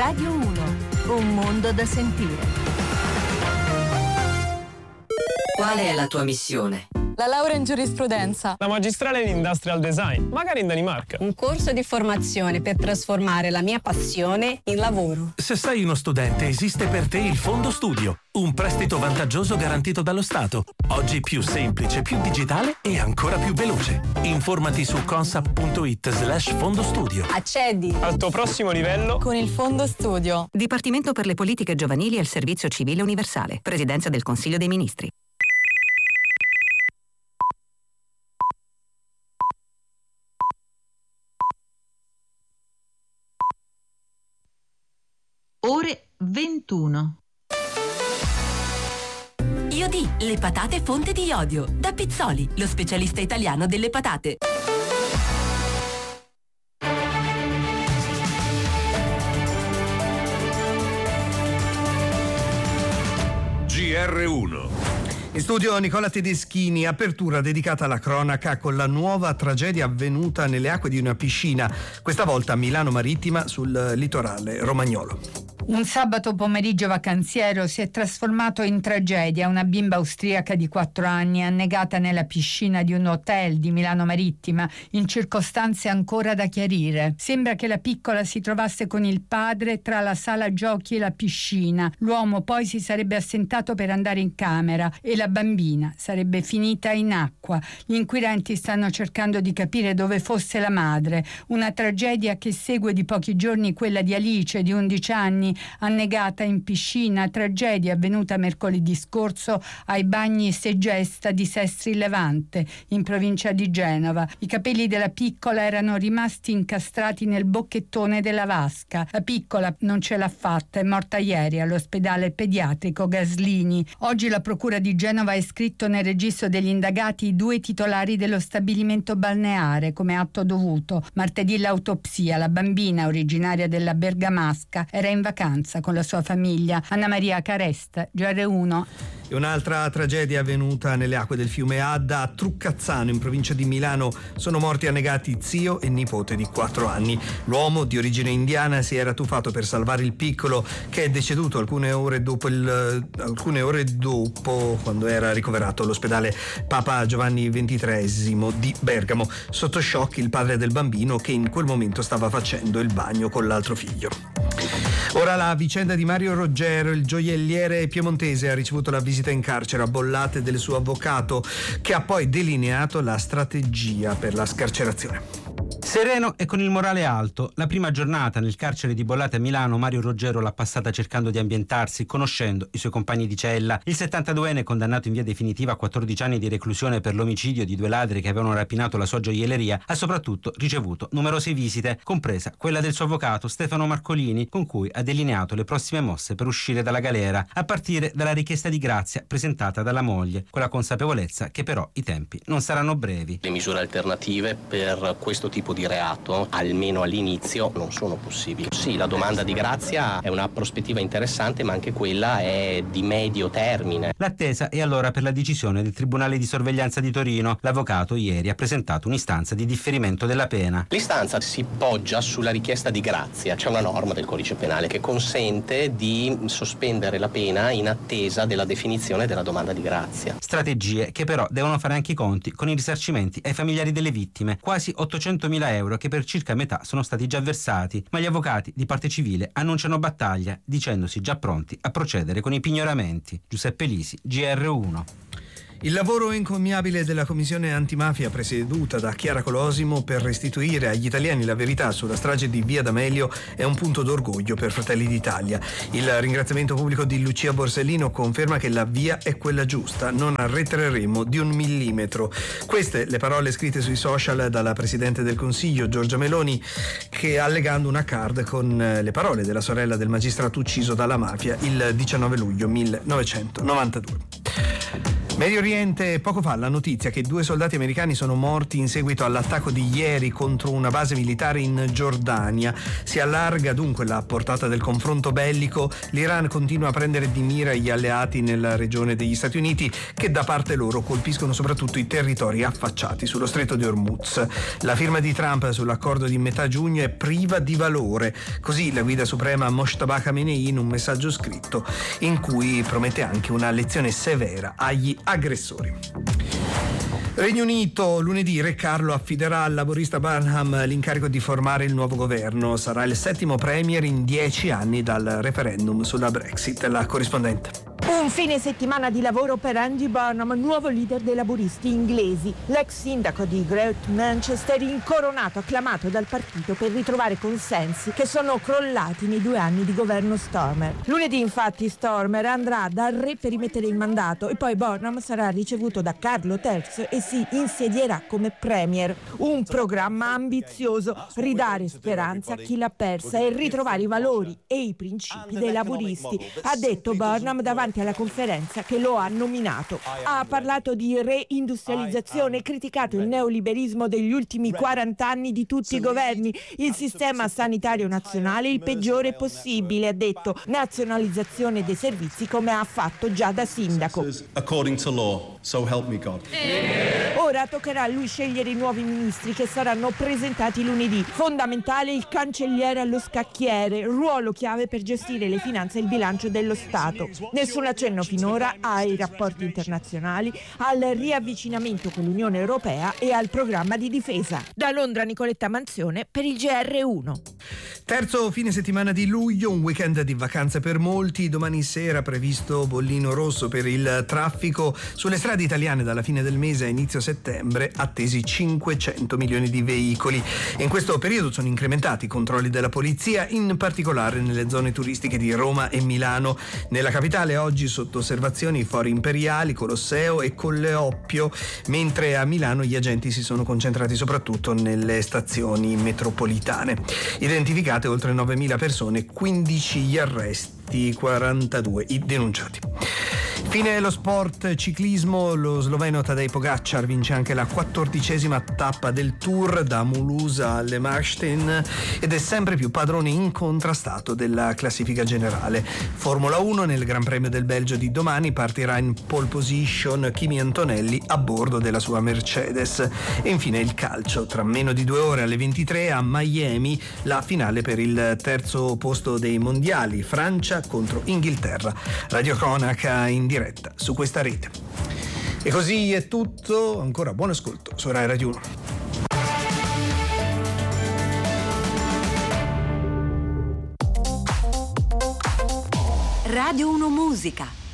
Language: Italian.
Radio 1, un mondo da sentire. Qual è la tua missione? La laurea in giurisprudenza. La magistrale in industrial design, magari in Danimarca. Un corso di formazione per trasformare la mia passione in lavoro. Se sei uno studente, esiste per te il Fondo Studio, un prestito vantaggioso garantito dallo Stato. Oggi più semplice, più digitale e ancora più veloce. Informati su consap.it/fondostudio. Accedi Al tuo prossimo livello con il Fondo Studio. Dipartimento per le politiche giovanili e il servizio civile universale. Presidenza del Consiglio dei Ministri. Ore 21. Iodi, le patate fonte di iodio. Da Pizzoli, lo specialista italiano delle patate. GR1. In studio Nicola Tedeschini, apertura dedicata alla cronaca con la nuova tragedia avvenuta nelle acque di una piscina, questa volta a Milano Marittima sul litorale romagnolo. Un sabato pomeriggio vacanziero si è trasformato in tragedia. Una bimba austriaca di 4 anni annegata nella piscina di un hotel di Milano Marittima in circostanze ancora da chiarire. Sembra che la piccola si trovasse con il padre tra la sala giochi e la piscina. L'uomo poi si sarebbe assentato per andare in camera e la bambina sarebbe finita in acqua. Gli inquirenti stanno cercando di capire dove fosse la madre. Una tragedia che segue di pochi giorni quella di Alice, di 11 anni, annegata in piscina, tragedia avvenuta mercoledì scorso ai bagni Segesta di Sestri Levante, in provincia di Genova. I capelli della piccola erano rimasti incastrati nel bocchettone della vasca. La piccola non ce l'ha fatta, è morta ieri all'ospedale pediatrico Gaslini. Oggi la procura di Genova ha iscritto nel registro degli indagati i 2 titolari dello stabilimento balneare come atto dovuto. Martedì l'autopsia. La bambina, originaria della Bergamasca, era in vacanza con la sua famiglia. Anna Maria Caresta, GR1. E un'altra tragedia avvenuta nelle acque del fiume Adda a Truccazzano, in provincia di Milano. Sono morti annegati zio e nipote di 4 anni. L'uomo, di origine indiana, si era tuffato per salvare il piccolo, che è deceduto alcune ore dopo, quando era ricoverato all'ospedale Papa Giovanni XXIII di Bergamo. Sotto shock il padre del bambino, che in quel momento stava facendo il bagno con l'altro figlio. Ora la vicenda di Mario Roggero, il gioielliere piemontese, ha ricevuto la visita in carcere a Bollate del suo avvocato, che ha poi delineato la strategia per la scarcerazione. Sereno e con il morale alto, la prima giornata nel carcere di Bollate a Milano Mario Roggero l'ha passata cercando di ambientarsi, conoscendo i suoi compagni di cella. Il 72enne, condannato in via definitiva a 14 anni di reclusione per l'omicidio di 2 ladri che avevano rapinato la sua gioielleria, ha soprattutto ricevuto numerose visite, compresa quella del suo avvocato Stefano Marcolini, con cui ha delineato le prossime mosse per uscire dalla galera, a partire dalla richiesta di grazia presentata dalla moglie, con la consapevolezza che però i tempi non saranno brevi. Le misure alternative per questo tipo di reato, almeno all'inizio, non sono possibili. Sì, la domanda di grazia è una prospettiva interessante, ma anche quella è di medio termine. L'attesa è allora per la decisione del Tribunale di Sorveglianza di Torino. L'avvocato ieri ha presentato un'istanza di differimento della pena. L'istanza si poggia sulla richiesta di grazia. C'è una norma del codice penale che consente di sospendere la pena in attesa della definizione della domanda di grazia. Strategie che però devono fare anche i conti con i risarcimenti ai familiari delle vittime, quasi 800.000 euro che per circa metà sono stati già versati, ma gli avvocati di parte civile annunciano battaglia, dicendosi già pronti a procedere con i pignoramenti. Giuseppe Lisi, GR1. Il lavoro encomiabile della Commissione Antimafia presieduta da Chiara Colosimo per restituire agli italiani la verità sulla strage di Via D'Amelio è un punto d'orgoglio per Fratelli d'Italia. Il ringraziamento pubblico di Lucia Borsellino conferma che la via è quella giusta, non arretreremo di 1 millimetro. Queste le parole scritte sui social dalla Presidente del Consiglio Giorgia Meloni, che allegando una card con le parole della sorella del magistrato ucciso dalla mafia il 19 luglio 1992. Medio Oriente, poco fa la notizia che 2 soldati americani sono morti in seguito all'attacco di ieri contro una base militare in Giordania. Si allarga dunque la portata del confronto bellico. L'Iran continua a prendere di mira gli alleati nella regione degli Stati Uniti, che da parte loro colpiscono soprattutto i territori affacciati sullo stretto di Hormuz. La firma di Trump sull'accordo di metà giugno è priva di valore. Così la guida suprema Mojtaba Khamenei in un messaggio scritto in cui promette anche una lezione severa agli aggressori. Regno Unito, lunedì Re Carlo affiderà al laburista Burnham l'incarico di formare il nuovo governo. Sarà il 7° premier in 10 anni dal referendum sulla Brexit. La corrispondente. Un fine settimana di lavoro per Andy Burnham, nuovo leader dei laburisti inglesi. L'ex sindaco di Great Manchester, incoronato, acclamato dal partito per ritrovare consensi che sono crollati nei 2 anni di governo Starmer. Lunedì infatti Starmer andrà dal re per rimettere il mandato e poi Burnham sarà ricevuto da Carlo III e si insedierà come premier. Un programma ambizioso: ridare speranza a chi l'ha persa e ritrovare i valori e i principi dei laburisti, ha detto Burnham davanti alla conferenza che lo ha nominato. Ha parlato di reindustrializzazione e criticato il neoliberismo degli ultimi 40 anni di tutti i governi. Il sistema sanitario nazionale il peggiore possibile, ha detto. Nazionalizzazione dei servizi come ha fatto già da sindaco. Ora toccherà a lui scegliere i nuovi ministri che saranno presentati lunedì. Fondamentale il cancelliere allo scacchiere, ruolo chiave per gestire le finanze e il bilancio dello Stato. Nessun accenno finora ai rapporti internazionali, al riavvicinamento con l'Unione Europea e al programma di difesa. Da Londra Nicoletta Manzione per il GR1. Terzo fine settimana di luglio, un weekend di vacanze per molti. Domani sera previsto bollino rosso per il traffico sulle strade italiane dalla fine del mese a inizio settembre, attesi 500 milioni di veicoli. In questo periodo sono incrementati i controlli della polizia, in particolare nelle zone turistiche di Roma e Milano. Nella capitale oggi sotto osservazione i fori imperiali, Colosseo e Colle Oppio, mentre a Milano gli agenti si sono concentrati soprattutto nelle stazioni metropolitane. Identificate oltre 9.000 persone, 15 gli arresti, 42 i denunciati. Fine lo sport ciclismo, lo sloveno Tadej Pogačar vince anche la 14ª tappa del Tour da Mulhouse a Le Marstein ed è sempre più padrone incontrastato della classifica generale. Formula 1, nel Gran Premio del Belgio di domani partirà in pole position Kimi Antonelli a bordo della sua Mercedes. E infine il calcio, tra meno di 2 ore alle 23 a Miami la finale per il terzo posto dei mondiali, Francia contro Inghilterra. Radiocronaca in diretta su questa rete. E così è tutto, ancora buon ascolto su Rai Radio 1. Radio 1 Musica.